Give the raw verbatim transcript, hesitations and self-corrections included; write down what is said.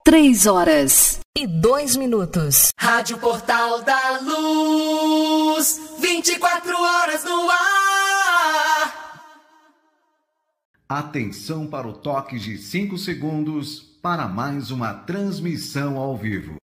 três horas e dois minutos. Rádio Portal da Luz, vinte e quatro horas no ar. Atenção para o toque de cinco segundos para mais uma transmissão ao vivo.